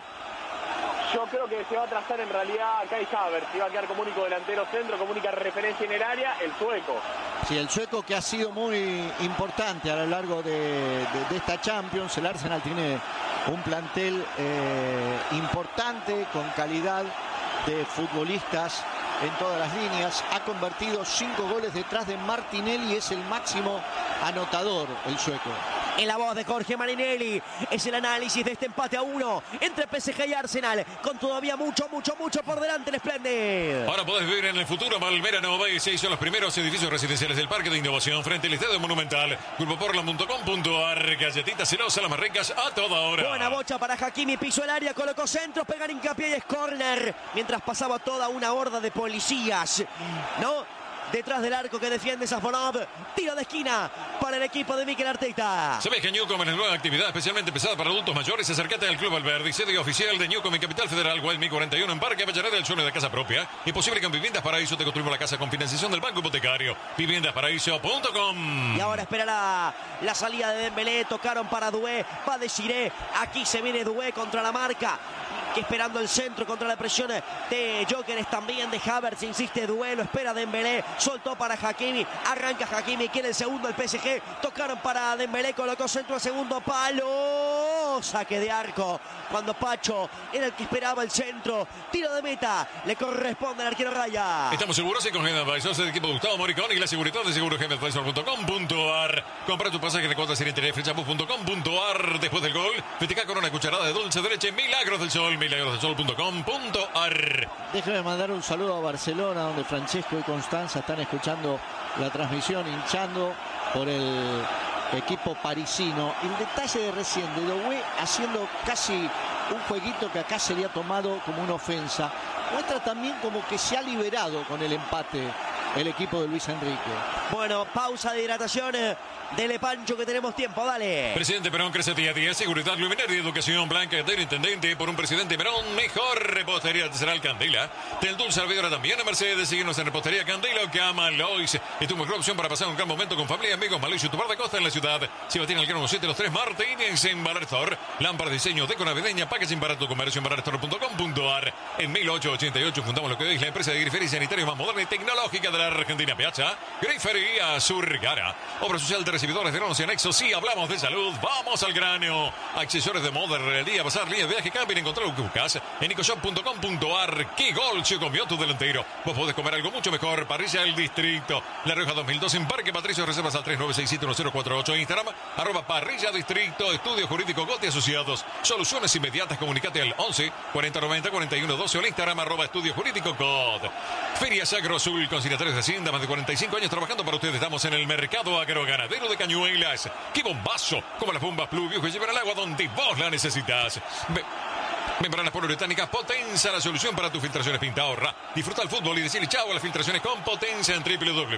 Yo creo que se va a trazar en realidad Kai Havertz. Si va a quedar como único delantero centro, como única referencia en el área, el sueco. Sí, el sueco que ha sido muy importante a lo largo de esta Champions. El Arsenal tiene un plantel importante, con calidad de futbolistas en todas las líneas. Ha convertido 5 goles detrás de Martinelli. Es el máximo anotador, el sueco. En la voz de Jorge Marinelli es el análisis de este empate a 1 entre PSG y Arsenal, con todavía mucho por delante el Splendid. Ahora podés vivir en el futuro. Palmera Nova y 6 son los primeros edificios residenciales del Parque de Innovación frente al Estadio Monumental. Grupoportland.com.ar. Galletitas celosas, las más ricas a toda hora. Buena bocha para Hakimi, piso el área, colocó centro, pegar hincapié y es córner. Mientras pasaba toda una horda de policías, ¿no? Detrás del arco que defiende Safonov. Tiro de esquina para el equipo de Mikel Arteta. ¿Sabés que Newcom es la nueva actividad especialmente pesada para adultos mayores? Acércate al Club Alberdi, sede oficial de Newcom en Capital Federal, Wild 1041 en Parque Avellaneda, el sueño de casa propia. Imposible que en Viviendas Paraíso te construimos la casa con financiación del Banco Hipotecario. Viviendasparaíso.com. Y ahora esperará la salida de Dembélé. Tocaron para Doué. Va de Giré. Aquí se viene Doué contra la marca. Que esperando el centro contra la presión de Gyökeres, también de Havertz. Insiste Doué, lo espera Dembélé. Soltó para Hakimi. Arranca Hakimi. Quiere el segundo el PSG. Tocaron para Dembélé. Colocó centro al segundo palo. Saque de arco. Cuando Pacho era el que esperaba el centro. Tiro de meta. Le corresponde al arquero Raya. Estamos seguros y con Head Advisors, el equipo de Gustavo Moricón y la seguridad de seguroheadadvisor.com.ar. Compra tu pasaje de cuotas sin interés. Frechabus.com.ar. Después del gol, festeja con una cucharada de dulce de leche. Milagros del Sol. milagrosdelsol.com.ar. Déjame mandar un saludo a Barcelona, donde Francesco y Constanza están escuchando la transmisión, hinchando por el equipo parisino. El detalle de recién de Doué haciendo casi un jueguito que acá sería tomado como una ofensa, muestra también como que se ha liberado con el empate el equipo de Luis Enrique. Bueno, pausa de hidratación. Dele, Pancho, que tenemos tiempo, dale. Presidente Perón crece día a día. Seguridad, luminaria y educación blanca del intendente. Por un presidente Perón, mejor repostería artesanal Candela. Del dulce al vidrio también a Mercedes. Síguenos en repostería Candela o Cama Lois. Es tu mejor opción para pasar un gran momento con familia, amigos. Mauricio, tu bar de costa en la ciudad. Cibatín Algrano 723 Martínez en Balartor. Lámpara de diseño, deco navideña, packaging para tu comercio en balartor.com.ar. En 1888 fundamos lo que hoy es la empresa de grifería sanitaria más moderna y tecnológica de la Argentina. Piazza Grifería. Azurgara. Obra social de recibidores de donos y anexos. Sí, hablamos de salud. Vamos al grano. Accesorios de moda, herrería, bazar, línea de viaje, camping. Encontrar lo que buscas en ecoshop.com.ar. ¡Qué gol se comió tu delantero! Vos podés comer algo mucho mejor. Parrilla del Distrito. La Rioja 2002 en Parque Patricio. Reservas al 39671048. Instagram, @Parrilla Distrito. Estudio Jurídico Gotti Asociados. Soluciones inmediatas. Comunicate al 11 4090 41 12 o al Instagram, @Estudio Jurídico God. Ferias Agrosul, consignatarios de Hacienda, más de 45 años trabajando para ustedes. Estamos en el mercado agroganadero de Cañuelas. ¡Qué bombazo! Como las bombas Pluvio que llevan el agua donde vos la necesitas. Membranas poliuretánicas Potenza, la solución para tus filtraciones. Pinta, ahorra, disfruta el fútbol y decirle chao a las filtraciones con Potenza en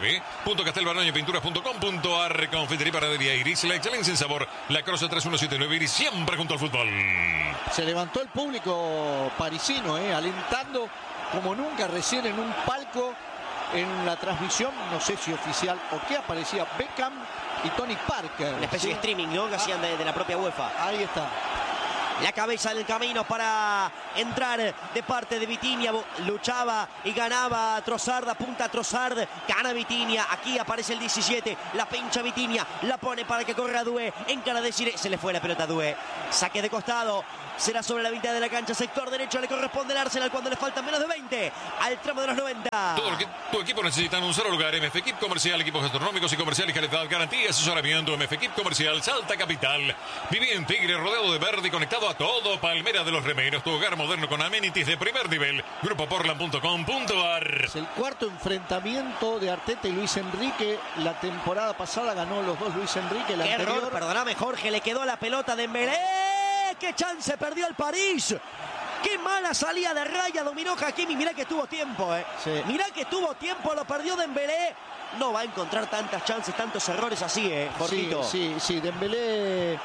www.castelbanoñopinturas.com.ar. Confitería Panadería Iris, la excelencia en sabor. La Croce 3179 Iris, siempre junto al fútbol. Se levantó el público parisino, alentando como nunca. Recién en un palco, en la transmisión, no sé si oficial o qué, aparecía Beckham y Tony Parker. Una especie de streaming, ¿no? Que hacían de la propia UEFA. Ahí está. La cabeza del camino para entrar de parte de Vitinha. Luchaba y ganaba Trossard, apunta Trossard, gana Vitinha. Aquí aparece el 17, la pincha Vitinha, la pone para que corra Doué. Encara de Cire, se le fue la pelota a Doué. Saque de costado. Será sobre la mitad de la cancha, sector derecho, le corresponde al Arsenal cuando le faltan menos de 20 al tramo de los 90. Todo lo que tu equipo necesita en un solo lugar. MF Equip Comercial, equipos gastronómicos y comerciales, calidad, garantía, asesoramiento. MF Equip Comercial, Salta Capital. Viví en Tigre, rodeado de verde y conectado a todo. Palmera de los Remeros, tu hogar moderno con amenities de primer nivel. Grupoportland.com.ar. Es el cuarto enfrentamiento de Arteta y Luis Enrique. La temporada pasada ganó los dos Luis Enrique. Qué error, perdóname Jorge, le quedó la pelota de Dembélé. ¡Qué chance perdió el París! ¡Qué mala salida de raya! Dominó Hakimi. Mirá que tuvo tiempo, Sí. Mirá que tuvo tiempo, lo perdió Dembélé. No va a encontrar tantas chances, tantos errores así, Jorgito. Sí. Dembélé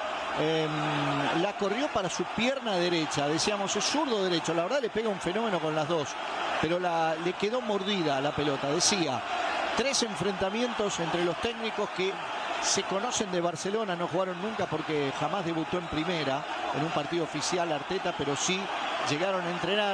la corrió para su pierna derecha. Decíamos, es zurdo derecho. La verdad le pega un fenómeno con las dos. Pero le quedó mordida la pelota. Decía, 3 enfrentamientos entre los técnicos que se conocen de Barcelona, no jugaron nunca porque jamás debutó en primera, en un partido oficial Arteta, pero sí llegaron a entrenar.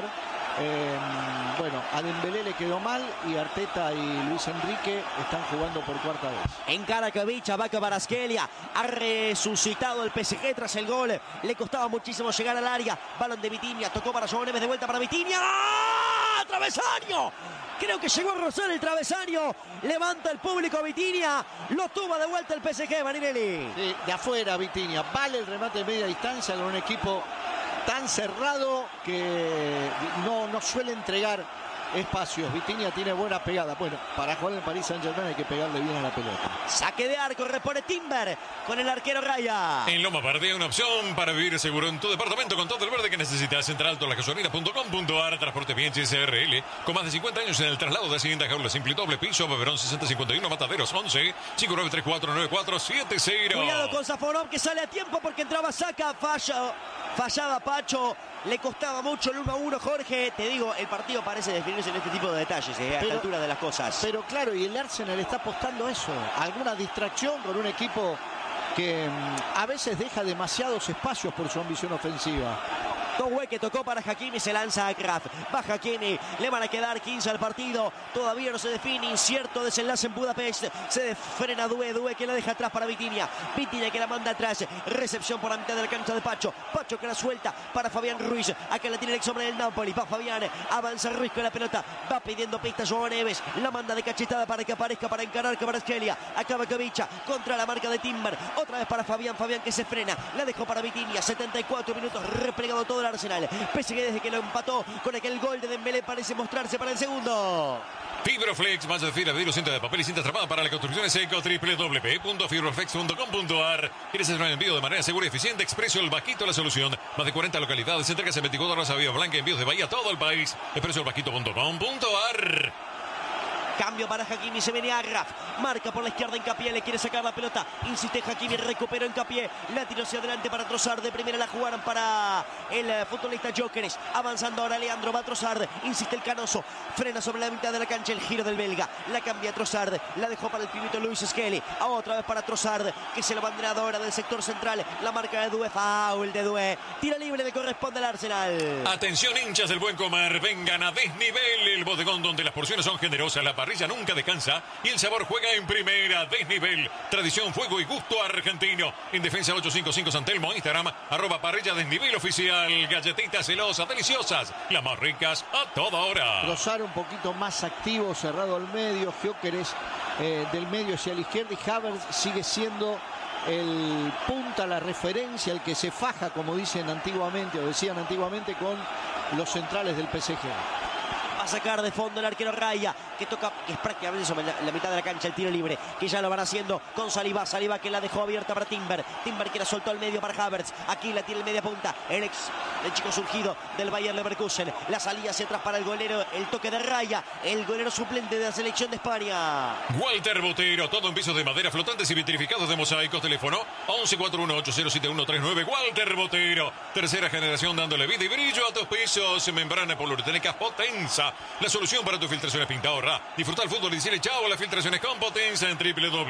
Bueno, a Dembélé le quedó mal y Arteta y Luis Enrique están jugando por cuarta vez. Encara Kavicha, va Kvaratskhelia, ha resucitado el PSG tras el gol. Le costaba muchísimo llegar al área. Balón de Vitinha, tocó para João Neves, de vuelta para Vitinha. ¡Ah! ¡Travesaño! Creo que llegó a rozar el travesaño. Levanta el público Vitinha. Lo tuvo de vuelta el PSG, Marinelli. Sí, de afuera Vitinha. Vale el remate de media distancia con un equipo tan cerrado que no suele entregar espacios. Vitinha tiene buena pegada. Bueno, para jugar en Paris Saint-Germain hay que pegarle bien a la pelota. Saque de arco, repone Timber con el arquero Raya. En Loma Verde, una opción para vivir seguro en tu departamento con todo el verde que necesitas. Centraltolasgasolina.com.ar. Transporte Bienchi SRL, con más de 50 años en el traslado de Hacienda, Jaula Simple Doble Piso, Beberón 6051, Mataderos 11 59349470. Cuidado con Safonov, que sale a tiempo porque entraba Saca, fallaba Pacho. Le costaba mucho el 1-1, Jorge. Te digo, el partido parece definirse en este tipo de detalles, a esta altura de las cosas. Pero claro, y el Arsenal está apostando a eso. Alguna distracción con un equipo que a veces deja demasiados espacios por su ambición ofensiva. Doué que tocó para Hakimi, se lanza a Kraft. Va Hakimi, le van a quedar 15 al partido. Todavía no se define, incierto desenlace en Budapest. Se frena Doué que la deja atrás para Vitinha. Vitinha que la manda atrás. Recepción por la mitad de la cancha de Pacho. Pacho que la suelta para Fabián Ruiz. Acá la tiene el ex hombre del Napoli. Va Fabián, avanza Ruiz con la pelota. Va pidiendo pistas João Neves. La manda de cachetada para que aparezca para encarar Kvaratskhelia. Acaba Kavicha contra la marca de Timber. Otra vez para Fabián que se frena. La dejó para Vitinha. 74 minutos, replegado todo el Arsenal. PSG desde que lo empató con aquel gol de Dembélé parece mostrarse para el segundo. Fibroflex, más de fibra, vidrio, cinta de papel y cinta atrapada para la construcción seco. www.fibroflex.com.ar. ¿Quieres hacer un envío de manera segura y eficiente? Expreso El Vaquito, la solución. Más de 40 localidades, entregas en 24 horas a Vía Blanca, envíos de Bahía a todo el país. expresoelvaquito.com.ar. Cambio para Hakimi, se viene Agraf. Marca por la izquierda Hincapié, le quiere sacar la pelota. Insiste Hakimi, recuperó Hincapié. La tiró hacia adelante para Trossard. De primera la jugaron para el futbolista Gyökeres. Avanzando ahora Leandro, va Trossard. Insiste el Canoso. Frena sobre la mitad de la cancha el giro del belga. La cambia Trossard. La dejó para el pibito Luis Skelly. Otra vez para Trossard, que se lo bandera ahora del sector central. La marca de Doué, foul de Doué. Tira libre, le corresponde al Arsenal. Atención hinchas del buen comer. Vengan a Desnivel, el bodegón donde las porciones son generosas. La parrilla nunca descansa y el sabor juega en primera, desnivel. Tradición, fuego y gusto argentino. En Defensa 855 San Telmo, Instagram, @parrilla desnivel oficial. Galletitas celosas, deliciosas, las más ricas a toda hora. Trozar un poquito más activo, cerrado al medio. Gyökeres del medio hacia la izquierda y Havertz sigue siendo el punta, la referencia, el que se faja, como dicen antiguamente, o decían antiguamente, con los centrales del PSG. Va a sacar de fondo el arquero Raya, que toca, que es prácticamente sobre la mitad de la cancha, el tiro libre, que ya lo van haciendo con Saliba que la dejó abierta para Timber que la soltó al medio para Havertz. Aquí la tiene el media punta, el chico surgido del Bayer Leverkusen. La salida hacia atrás para el golero, el toque de Raya, el golero suplente de la selección de España. Walter Botero, todo en pisos de madera flotantes y vitrificados de mosaicos. Teléfono 1141-807139. Walter Botero, tercera generación dándole vida y brillo a tus pisos. Membrana poliuretánica Potenza, la solución para tu filtraciones pinta. Ahorra, disfruta el fútbol y decirle chao a las filtraciones con Potenza en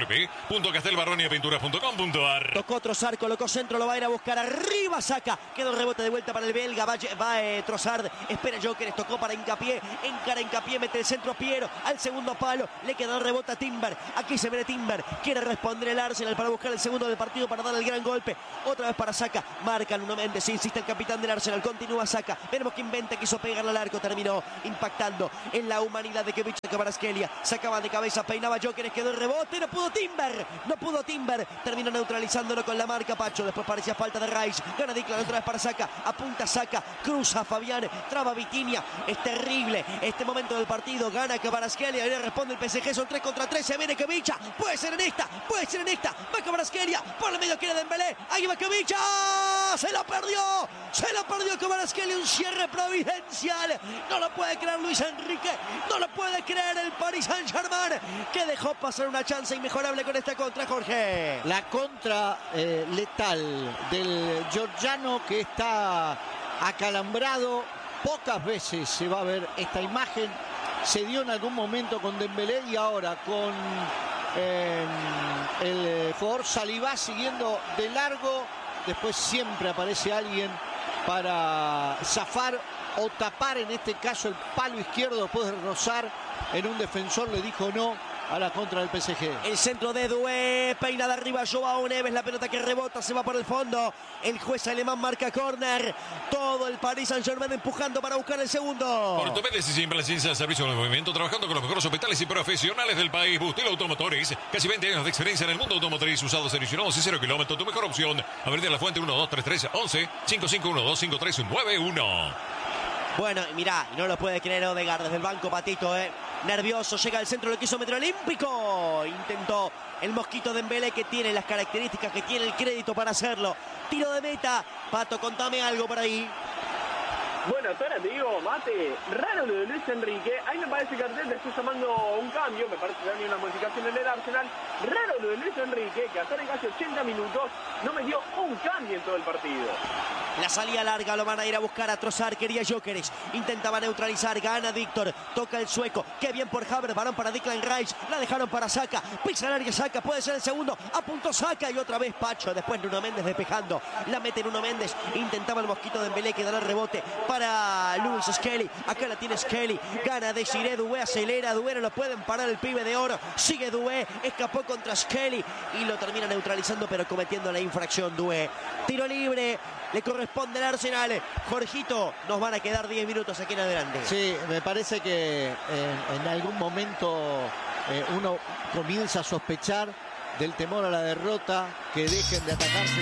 www.castelbaroniapinturas.com.ar. Tocó Trossard, colocó centro, lo va a ir a buscar arriba, saca, quedó el rebote de vuelta para el belga, va Trossard, espera Gyökeres, tocó para Hincapié, encara Hincapié, mete el centro Piero, al segundo palo, le quedó el rebote a Timber, aquí se viene Timber, quiere responder el Arsenal para buscar el segundo del partido, para dar el gran golpe, otra vez para Saka, marca Nuno Méndez, insiste el capitán del Arsenal, continúa Saka, veremos que inventa, quiso pegarle al arco, terminó impactando en la humanidad de Kevicha Kvaratskhelia, sacaba de cabeza, peinaba Gyökeres, quedó el rebote, no pudo Timber, terminó neutralizándolo con la marca Pacho, después parecía falta de Rice, gana Declan otra vez para Saka, apunta Saka, cruza Fabián, traba Vitinha, es terrible este momento del partido, gana Kvaratskhelia, y le responde el PSG, son 3 contra 3, se viene Kevicha, puede ser en esta, va Kvaratskhelia, por el medio quiere Dembélé, ahí va Kevicha, se lo perdió Kvaratskhelia, un cierre providencial, no lo puede creer Luis Enrique, no lo puede creer el Paris Saint-Germain, que dejó pasar una chance inmejorable con esta contra, Jorge. La contra letal del georgiano, que está acalambrado. Pocas veces se va a ver esta imagen. Se dio en algún momento con Dembélé y ahora con el jugador Saliba siguiendo de largo. Después siempre aparece alguien para zafar o tapar, en este caso el palo izquierdo, después de rozar en un defensor, le dijo no a la contra del PSG. El centro de Doué, peina de arriba Joao Neves, la pelota que rebota, se va por el fondo, el juez alemán marca córner, todo el Paris Saint-Germain empujando para buscar el segundo. Ortopedes y siempre la ciencia del servicio del movimiento, trabajando con los mejores hospitales y profesionales del país. Bustelo Automotores, casi 20 años de experiencia en el mundo automotriz, usados, seleccionados y 0 kilómetros, tu mejor opción. Avenida La Fuente 1233 11 5512 5391. Bueno, y mirá, y no lo puede creer Odegaard desde el banco, Patito, nervioso, llega al centro, lo quiso meter olímpico, intentó el mosquito Dembélé, que tiene las características, que tiene el crédito para hacerlo, tiro de meta. Pato, contame algo por ahí. Bueno, ahora te digo, Mate, raro lo de Luis Enrique. Ahí me parece que Arteta está llamando un cambio, me parece que hay una modificación en el Arsenal. Raro lo de Luis Enrique, que hasta en casi 80 minutos no me dio un cambio en todo el partido. La salida larga, lo van a ir a buscar a Trossard, quería Gyökeres, intentaba neutralizar, gana Víctor, toca el sueco, qué bien por Havertz, balón para Declan Rice, la dejaron para Saka, pisa el área Saka, puede ser el segundo, apuntó Saka y otra vez Pacho, después Nuno Méndez despejando, la mete Nuno Méndez, intentaba el mosquito de Dembélé, que dará el rebote para Lewis Skelly, acá la tiene Skelly, gana Desiré Doué, acelera Doué, no lo pueden parar el pibe de oro, sigue Doué, escapó contra Skelly y lo termina neutralizando, pero cometiendo la infracción Doué. Tiro libre, le corresponde al Arsenal. Jorgito, nos van a quedar 10 minutos aquí en adelante. Sí, me parece que en algún momento uno comienza a sospechar del temor a la derrota, que dejen de atacarse.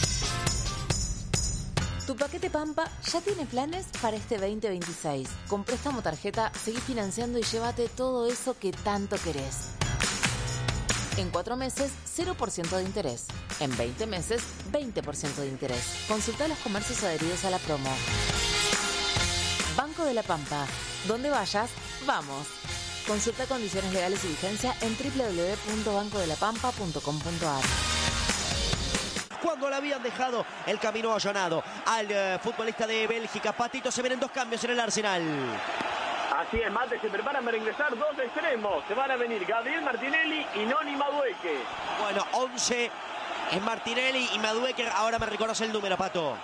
Tu paquete Pampa ya tiene planes para este 2026. Con préstamo tarjeta, seguí financiando y llévate todo eso que tanto querés. En 4 meses, 0% de interés. En 20 meses, 20% de interés. Consulta los comercios adheridos a la promo. Banco de la Pampa. Donde vayas, vamos. Consulta condiciones legales y vigencia en www.bancodelapampa.com.ar. Cuando le habían dejado el camino allanado al futbolista de Bélgica, Patito, se vienen 2 cambios en el Arsenal. Así es, Mate, se preparan para ingresar 2 extremos. Se van a venir Gabriel Martinelli y Noni Madueke. Bueno, 11 es Martinelli y Madueke. Ahora me reconoce el número, Pato.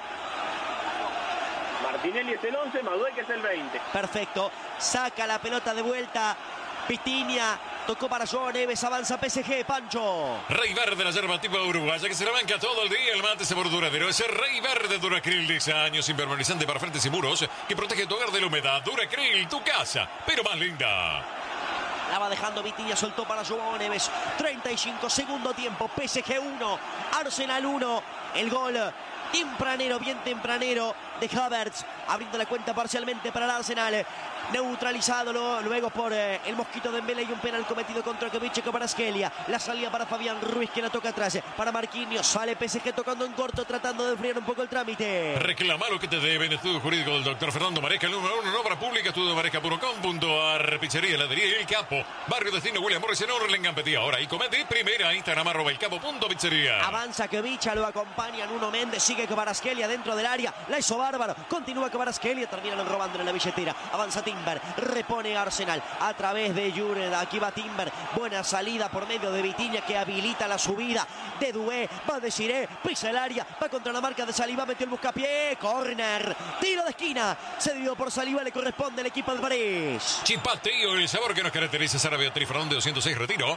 Martinelli es el 11, Madueke es el 20. Perfecto. Saca la pelota de vuelta Vitinha tocó para Joao Neves, avanza PSG, Pancho. Rey Verde, la yerba tipo uruguaya que se la banca todo el día. El mate sabor duradero. Ese Rey Verde Duracril, 10 años, impermeabilizante para frentes y muros que protege tu hogar de la humedad. Duracril, tu casa, pero más linda. La va dejando Vitinha, soltó para Joao Neves. 35, segundo tiempo. PSG 1, Arsenal 1. El gol tempranero, bien tempranero de Havertz, abriendo la cuenta parcialmente para el Arsenal. Neutralizado luego por el Mosquito Dembélé y un penal cometido contra Kvaratskhelia para Skelia. La salida para Fabián Ruiz, que la toca atrás para Marquinhos. Sale PSG tocando en corto, tratando de enfriar un poco el trámite. Reclama lo que te deben. Estudio jurídico del doctor Fernando Maresca, el número 1 en obra pública, estudiomaresca.com.ar. Pizzería, heladería El Capo, Barrio Destino William Morris en Orlen, Petit. Ahora y comete primera, Instagram @elcapo.pizzería. Avanza Kvaratskhelia, lo acompaña Nuno Méndez, sigue Kvaratskhelia dentro del área. La hizo bárbaro, continúa Kvaratskhelia, terminan robándole la billetera. Avanza Timber, repone Arsenal a través de Jured. Aquí va Timber, buena salida por medio de Vitinha, que habilita la subida de Doué. Va de Siré, pisa el área, va contra la marca de Saliba, metió el buscapié, córner, tiro de esquina, cedido por Saliba, le corresponde al equipo de París. Chipatillo, el sabor que nos caracteriza. Sara Beatriz Ferrón de 206 Retiro,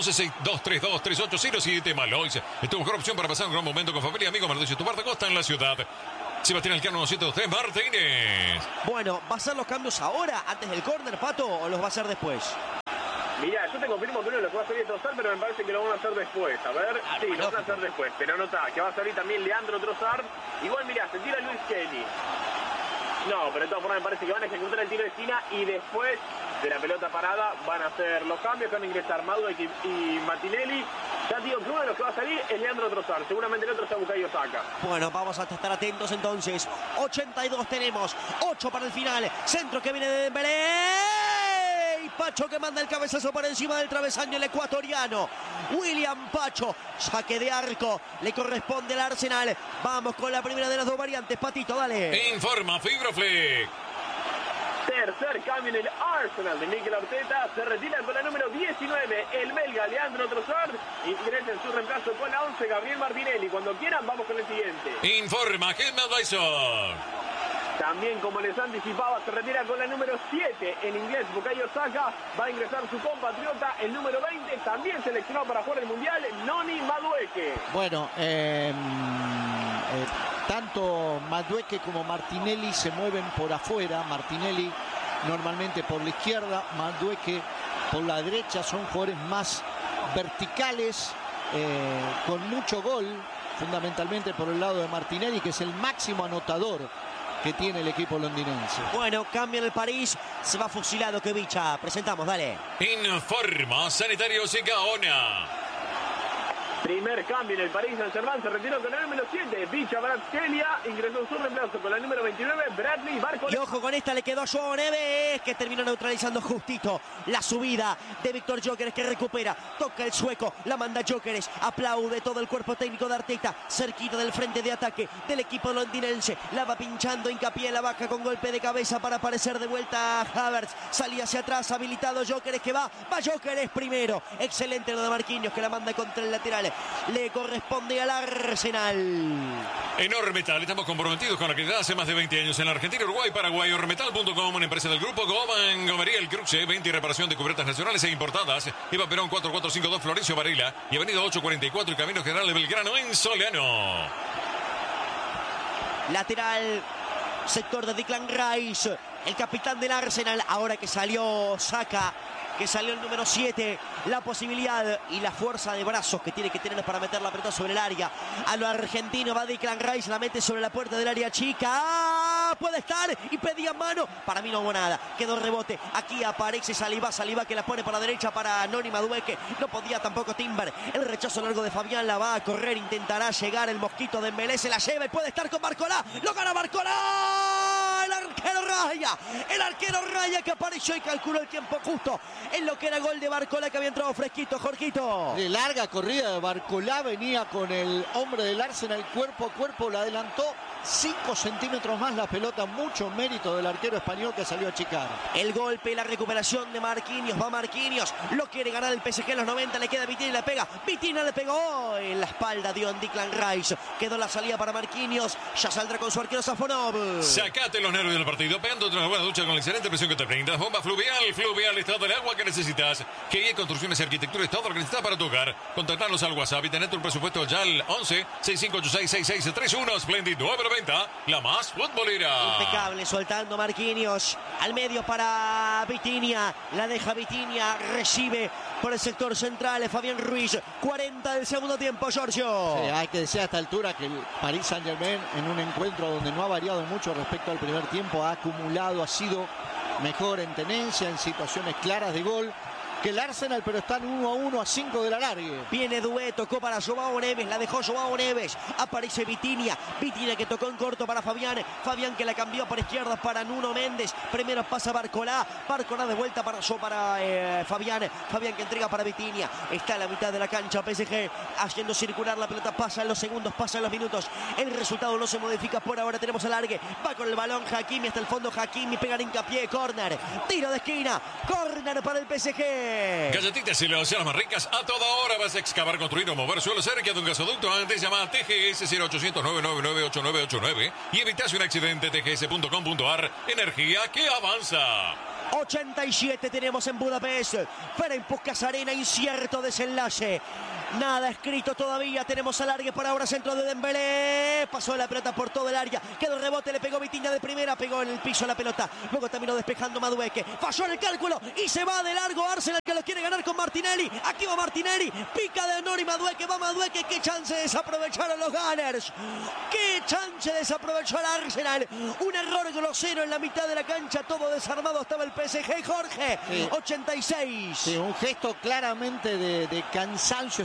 1162323807 Malois. Es tu mejor opción para pasar un gran momento con familia, amigo. Mardocio, tu parte Costa en la ciudad. Sebastián Elcano 103 Martínez. Bueno, ¿va a hacer los cambios ahora, antes del córner, Pato, o los va a hacer después? Mirá, yo te confirmo que uno de los que va a salir Trossard, pero me parece que lo van a hacer después. A ver, sí, lo van a hacer después. Pero nota, que va a salir también Leandro Trossard. Igual, mirá, se tira Luis Kelly. No, pero de todas formas me parece que van a ejecutar el tiro de esquina y después de la pelota parada van a hacer los cambios, que van a ingresar Madueke y Martinelli. Ya digo que uno de los que va a salir es Leandro Trossard. Seguramente el otro sea Bukayo Saka. Bueno, vamos a estar atentos entonces. 82 tenemos, 8 para el final. Centro que viene de Dembélé. Y Pacho que manda el cabezazo por encima del travesaño, el ecuatoriano William Pacho. Saque de arco, le corresponde al Arsenal. Vamos con la primera de las dos variantes, Patito, dale. Informa Fibroflex. Tercer cambio en el Arsenal de Mikel Arteta. Se retira con la número 19 el belga Leandro Trossard. Ingresa en su reemplazo con la 11 Gabriel Martinelli. Cuando quieran vamos con el siguiente. Informa Gemma Dyson. También, como les anticipaba, se retira con la número 7 en inglés Bukayo Saka. Va a ingresar su compatriota, el número 20, también seleccionado para jugar el Mundial, Noni Madueke. Bueno, tanto Madueke como Martinelli se mueven por afuera. Martinelli normalmente por la izquierda, Madueke por la derecha. Son jugadores más verticales, con mucho gol, fundamentalmente por el lado de Martinelli, que es el máximo anotador que tiene el equipo londinense. Bueno, cambia en el París, se va fusilado Kevicha. Presentamos, dale. Informa Sanitarios y Gaona. Primer cambio en el Paris Saint-Germain, se retiró con la número 7, Vicha Kvaratskhelia, ingresó en su reemplazo con la número 29, Bradley Barcola. Y ojo con esta, le quedó a Joao Neves, que terminó neutralizando justito la subida de Víctor Gyökeres, que recupera, toca el sueco, la manda Gyökeres, aplaude todo el cuerpo técnico de Arteta, cerquita del frente de ataque del equipo londinense, la va pinchando, hincapié en la baja con golpe de cabeza para aparecer de vuelta a Havertz, salía hacia atrás, habilitado Gyökeres, que va Gyökeres primero, excelente lo de Marquinhos, que la manda contra el lateral. Le corresponde al Arsenal. En Ormetal estamos comprometidos con la actividad hace más de 20 años en la Argentina, Uruguay, Paraguay. Ormetal.com, una empresa del grupo Goman, Gomería El Cruce, 20 y reparación de cubiertas nacionales e importadas. Eva Perón 4452, Florencio Varela y Avenida 844 y Camino General de Belgrano en Soleano. Lateral, sector de Declan Rice, el capitán del Arsenal, ahora que salió Saka, que salió el número 7, la posibilidad y la fuerza de brazos que tiene que tener para meter la pelota sobre el área. A lo argentino va Declan Rice, la mete sobre la puerta del área chica. ¡Ah! Puede estar y pedía mano. Para mí no hubo nada. Quedó rebote. Aquí aparece Saliba que la pone para la derecha para Noni Madueke. No podía tampoco Timber. El rechazo largo de Fabián, la va a correr. Intentará llegar el Mosquito de Dembélé. Se la lleva y puede estar con Barcola. ¡Lo gana Barcola! El arquero Raya que apareció y calculó el tiempo justo en lo que era gol de Barcola, que había entrado fresquito, Jorgito. De larga corrida de Barcola, venía con el hombre del Arsenal cuerpo a cuerpo, la adelantó 5 centímetros más la pelota, mucho mérito del arquero español que salió a achicar. El golpe y la recuperación de Marquinhos, va Marquinhos, lo quiere ganar el PSG en los 90, le queda Vitinha y le pega, Vitinha le pegó en la espalda, dio en Declan Rice, quedó la salida para Marquinhos, ya saldrá con su arquero Safonov. Sacate los nervios del partido, Escapando de una buena ducha con la excelente presión que te brinda. Bomba Fluvial. Fluvial, estado del agua que necesitas. Que Construcciones y Arquitectura es todo lo que necesitas para tu hogar. Contactarnos al WhatsApp y tener tu presupuesto ya al 11 6586 6631. Splendid 990. La más futbolera. Impecable, soltando Marquinhos. Al medio para Vitinha. La deja Vitinha. Recibe por el sector central Fabián Ruiz. 40 del segundo tiempo, Giorgio. Sí, hay que decir a esta altura que el Paris Saint-Germain, en un encuentro donde no ha variado mucho respecto al primer tiempo, ha acumulado, ha sido mejor en tenencia, en situaciones claras de gol que el Arsenal, pero están 1-1 a 5 del alargue. Viene Doué, tocó para Joao Neves, la dejó Joao Neves, aparece Vitinha, Vitinha que tocó en corto para Fabián, Fabián que la cambió por izquierda para Nuno Méndez, primero pasa Barcolá de vuelta para Fabián, Fabián que entrega para Vitinha, está en la mitad de la cancha, PSG haciendo circular la pelota, pasan los segundos, pasan los minutos, el resultado no se modifica por ahora, tenemos alargue, va con el balón Hakimi hasta el fondo, Hakimi pega en hincapié, córner, tiro de esquina, córner para el PSG. Galletitas y las más ricas a toda hora. Vas a excavar, construir o mover suelo cerca de un gasoducto. Antes llama a TGS 0800 999 8989 y evitas un accidente. TGS.com.ar. Energía que avanza. 87 tenemos en Budapest. Ferenc Puskás-Arena, incierto desenlace. Nada escrito todavía. Tenemos alargue para ahora. Centro de Dembélé. Pasó la pelota por todo el área. Quedó el rebote. Le pegó Vitinha de primera. Pegó en el piso la pelota. Luego terminó despejando Madueke. Falló en el cálculo. Y se va de largo Arsenal que lo quiere ganar con Martinelli. Aquí va Martinelli. Pica de honor y Madueke. Va Madueke. Qué chance de desaprovechar a los Gunners. Qué chance de desaprovechar a Arsenal. Un error grosero en la mitad de la cancha. Todo desarmado estaba el PSG. Jorge. Sí. 86. Sí, un gesto claramente de cansancio.